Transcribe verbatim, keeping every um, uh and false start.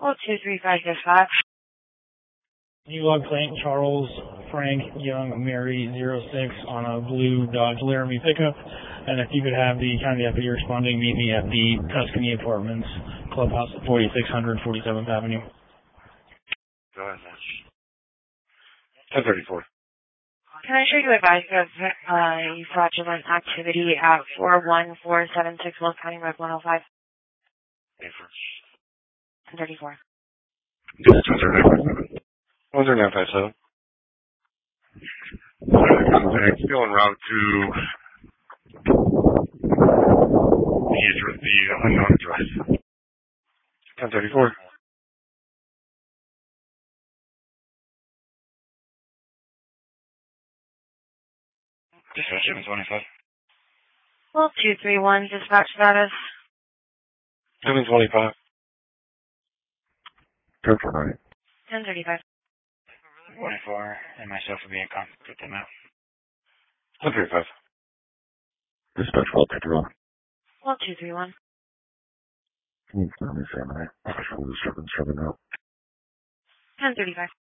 Oh, two three five dispatch. You log Saint Charles, Frank, Young, Mary, zero six on a blue Dodge Laramie pickup. And if you could have the county deputy responding, meet me at the Tuscany Apartments, Clubhouse at forty-six hundred forty-seventh Avenue. Go ahead, Nash. ten thirty-four. Can I show you advice of uh, fraudulent activity at four one four seven six Will County Road one oh five? ten thirty-four. Yes, two zero nine five seven. one zero nine five seven. Contact still en route to the address, the unknown address. ten thirty-four. Dispatch seven twenty-five. Well, two three one dispatch status. seven twenty-five. ten forty-nine. ten thirty-five. twenty-four, and myself will be in contact with them out. ten thirty-five. Dispatch well, take it on. Well, two three one. Can you tell me, Sam, I actually seven seven out. ten thirty-five.